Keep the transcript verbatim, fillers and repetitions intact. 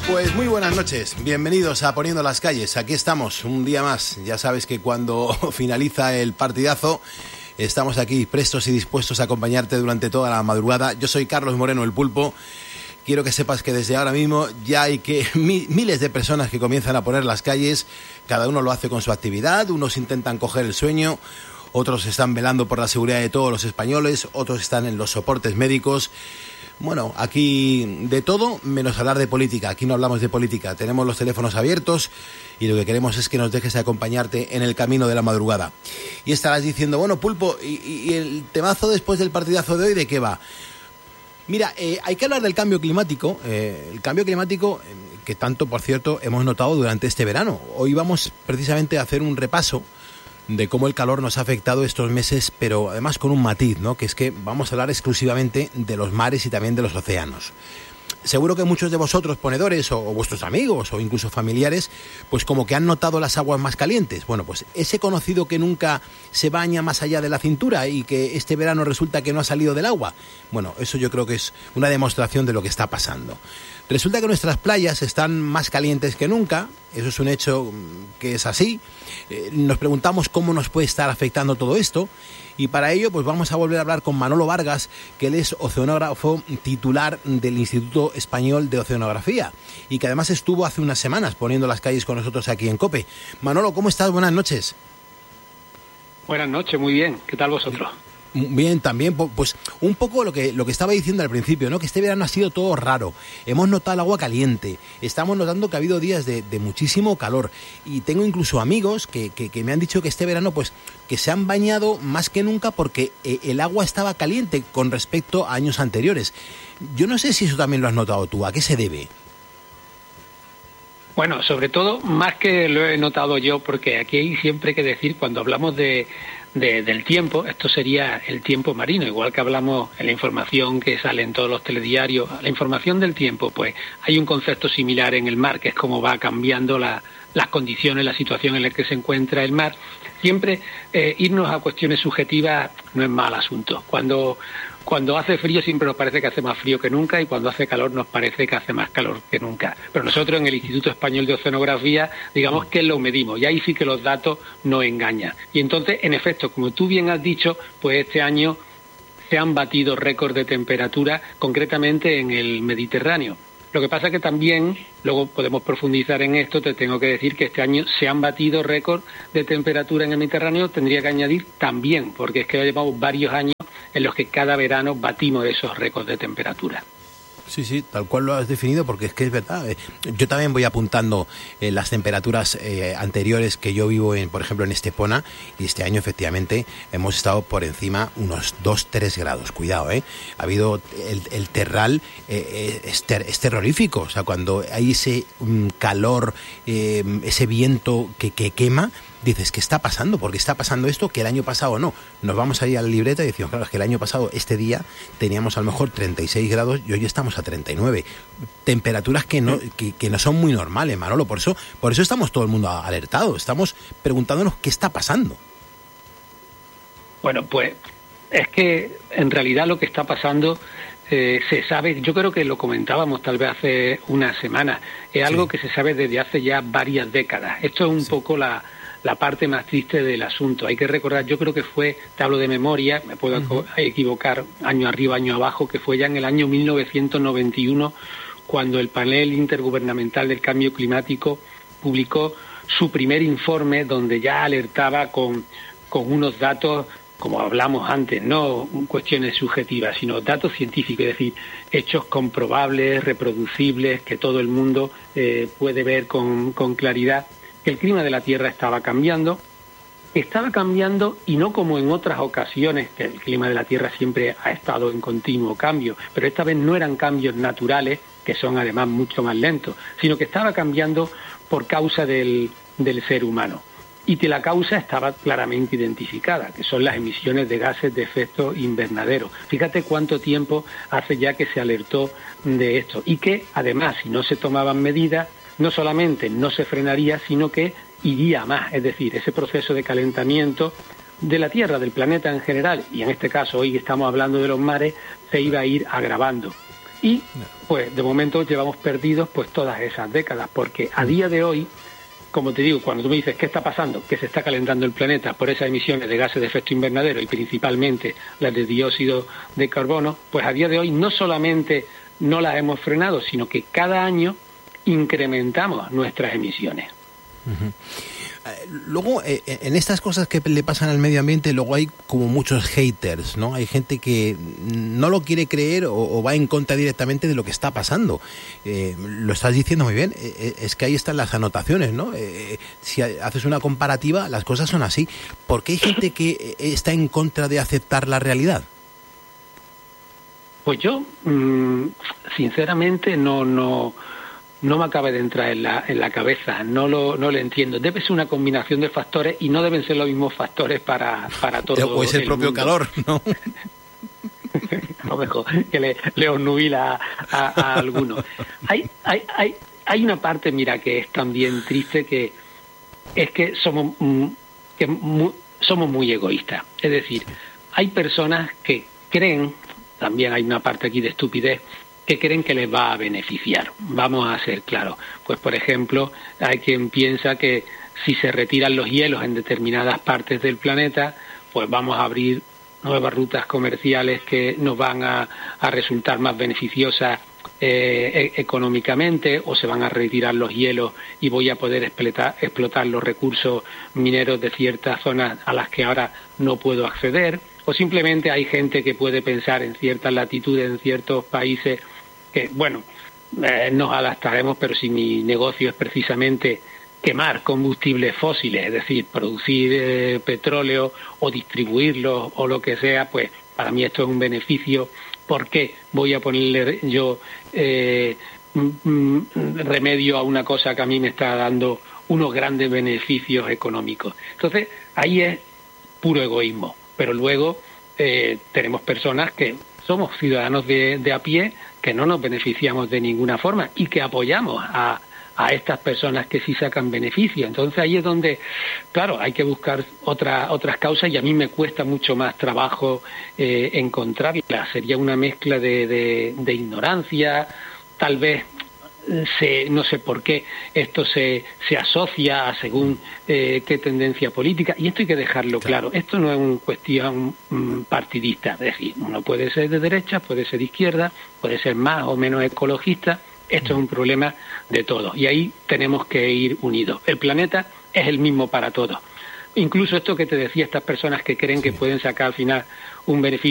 Pues muy buenas noches, bienvenidos a Poniendo las Calles. Aquí estamos, un día más. Ya sabes que cuando finaliza el partidazo estamos aquí prestos y dispuestos a acompañarte durante toda la madrugada. Yo soy Carlos Moreno, el Pulpo. Quiero que sepas que desde ahora mismo ya hay que mi, miles de personas que comienzan a poner las calles. Cada uno lo hace con su actividad, unos intentan coger el sueño, otros están velando por la seguridad de todos los españoles, otros están en los soportes médicos. Bueno, aquí de todo menos hablar de política. Aquí no hablamos de política, tenemos los teléfonos abiertos y lo que queremos es que nos dejes acompañarte en el camino de la madrugada. Y estarás diciendo, bueno, Pulpo, ¿y, y el temazo después del partidazo de hoy de qué va? Mira, eh, hay que hablar del cambio climático, eh, el cambio climático eh, que tanto, por cierto, hemos notado durante este verano. Hoy vamos precisamente a hacer un repaso de cómo el calor nos ha afectado estos meses, pero además con un matiz, ¿no? Que es que vamos a hablar exclusivamente de los mares y también de los océanos. Seguro que muchos de vosotros, ponedores, o, o vuestros amigos, o incluso familiares, pues como que han notado las aguas más calientes. Bueno, pues ese conocido que nunca se baña más allá de la cintura y que este verano resulta que no ha salido del agua. Bueno, eso yo creo que es una demostración de lo que está pasando. Resulta que nuestras playas están más calientes que nunca, eso es un hecho que es así. Eh, nos preguntamos cómo nos puede estar afectando todo esto y para ello pues vamos a volver a hablar con Manolo Vargas, que él es oceanógrafo titular del Instituto Español de Oceanografía y que además estuvo hace unas semanas poniendo las calles con nosotros aquí en COPE. Manolo, ¿cómo estás? Buenas noches. Buenas noches, muy bien. ¿Qué tal vosotros? Bien, también, pues un poco lo que lo que estaba diciendo al principio, ¿no? Que este verano ha sido todo raro. Hemos notado el agua caliente, estamos notando que ha habido días de, de muchísimo calor y tengo incluso amigos que, que, que me han dicho que este verano pues que se han bañado más que nunca porque eh, el agua estaba caliente con respecto a años anteriores. Yo no sé si eso también lo has notado tú. ¿A qué se debe? Bueno, sobre todo, más que lo he notado yo, porque aquí hay siempre que decir, cuando hablamos de, de, del tiempo, esto sería el tiempo marino, igual que hablamos en la información que sale en todos los telediarios, la información del tiempo, pues hay un concepto similar en el mar, que es cómo va cambiando la, las condiciones, la situación en la que se encuentra el mar. Siempre eh, irnos a cuestiones subjetivas no es mal asunto. Cuando... Cuando hace frío siempre nos parece que hace más frío que nunca y cuando hace calor nos parece que hace más calor que nunca. Pero nosotros en el Instituto Español de Oceanografía, digamos que lo medimos y ahí sí que los datos nos engañan. Y entonces, en efecto, como tú bien has dicho, pues este año se han batido récords de temperatura, concretamente en el Mediterráneo. Lo que pasa es que también, luego podemos profundizar en esto, te tengo que decir que este año se han batido récords de temperatura en el Mediterráneo, tendría que añadir también, porque es que llevamos varios años en los que cada verano batimos esos récords de temperatura. Sí, sí, tal cual lo has definido, porque es que es verdad. Yo también voy apuntando eh, las temperaturas eh, anteriores que yo vivo, en, por ejemplo, en Estepona, y este año efectivamente hemos estado por encima unos dos a tres grados. Cuidado, ¿eh? Ha habido el, el terral, eh, es, ter, es terrorífico, o sea, cuando hay ese um, calor, eh, ese viento que, que quema, dices, ¿qué está pasando? ¿Por qué está pasando esto que el año pasado no? Nos vamos a ir a la libreta y decimos, claro, es que el año pasado, este día, teníamos a lo mejor treinta y seis grados y hoy estamos a treinta y nueve. Temperaturas que no, que, que no son muy normales, Manolo. Por eso, por eso estamos todo el mundo alertado. Estamos preguntándonos qué está pasando. Bueno, pues es que en realidad lo que está pasando eh, se sabe, yo creo que lo comentábamos tal vez hace una semana, es algo sí. que se sabe desde hace ya varias décadas. Esto es un sí. poco la... la parte más triste del asunto. Hay que recordar, yo creo que fue, te hablo de memoria, me puedo uh-huh. equivocar año arriba, año abajo, que fue ya en el año mil novecientos noventa y uno cuando el panel intergubernamental del cambio climático publicó su primer informe donde ya alertaba con, con unos datos, como hablamos antes, no cuestiones subjetivas, sino datos científicos, es decir, hechos comprobables, reproducibles, que todo el mundo eh, puede ver con, con claridad. El clima de la Tierra estaba cambiando, estaba cambiando y no como en otras ocasiones, que el clima de la Tierra siempre ha estado en continuo cambio, pero esta vez no eran cambios naturales, que son además mucho más lentos, sino que estaba cambiando por causa del, del ser humano. Y que la causa estaba claramente identificada, que son las emisiones de gases de efecto invernadero. Fíjate cuánto tiempo hace ya que se alertó de esto y que además, si no se tomaban medidas, no solamente no se frenaría, sino que iría más, es decir, ese proceso de calentamiento de la Tierra, del planeta en general, y en este caso hoy estamos hablando de los mares, se iba a ir agravando. Y pues de momento llevamos perdidos pues todas esas décadas, porque a día de hoy, como te digo, cuando tú me dices ¿qué está pasando? Que se está calentando el planeta por esas emisiones de gases de efecto invernadero y principalmente las de dióxido de carbono, pues a día de hoy no solamente no las hemos frenado, sino que cada año incrementamos nuestras emisiones. Uh-huh. Luego, eh, en estas cosas que le pasan al medio ambiente, luego hay como muchos haters, ¿no? Hay gente que no lo quiere creer o, o va en contra directamente de lo que está pasando. Eh, lo estás diciendo muy bien, eh, es que ahí están las anotaciones, ¿no? Eh, si haces una comparativa, las cosas son así. ¿Por qué hay gente que está en contra de aceptar la realidad? Pues yo, mmm, sinceramente, no... no no me acaba de entrar en la en la cabeza, no lo no lo entiendo. Debe ser una combinación de factores y no deben ser los mismos factores para para todo. O es el, el propio mundo. Calor, ¿no? A lo mejor que le, le obnubila a, a, a algunos. Hay, hay, hay, hay una parte, mira, que es también triste, que es que somos que muy, somos muy egoístas. Es decir, hay personas que creen, también hay una parte aquí de estupidez, que creen que les va a beneficiar. Vamos a ser claros. Pues, por ejemplo, hay quien piensa que si se retiran los hielos en determinadas partes del planeta, pues vamos a abrir nuevas rutas comerciales que nos van a, a resultar más beneficiosas eh, económicamente, o se van a retirar los hielos y voy a poder explotar, explotar los recursos mineros de ciertas zonas a las que ahora no puedo acceder, o simplemente hay gente que puede pensar en ciertas latitudes, en ciertos países, que, bueno, eh, nos adaptaremos, pero si mi negocio es precisamente quemar combustibles fósiles, es decir, producir eh, petróleo o distribuirlo o lo que sea, pues para mí esto es un beneficio. ¿Por qué voy a ponerle yo eh, remedio a una cosa que a mí me está dando unos grandes beneficios económicos? Entonces, ahí es puro egoísmo. Pero luego eh, tenemos personas que somos ciudadanos de, de a pie, que no nos beneficiamos de ninguna forma y que apoyamos a, a estas personas que sí sacan beneficio. Entonces ahí es donde, claro, hay que buscar otra, otras causas, y a mí me cuesta mucho más trabajo eh, encontrarlas. Sería una mezcla de, de, de ignorancia, tal vez. Se, no sé por qué esto se, se asocia a según eh, qué tendencia política, y esto hay que dejarlo claro. Esto no es una cuestión mm, partidista, es decir, uno puede ser de derecha, puede ser de izquierda, puede ser más o menos ecologista. Esto es un problema de todos y ahí tenemos que ir unidos. El planeta es el mismo para todos. Incluso esto que te decía, estas personas que creen que pueden sacar al final un beneficio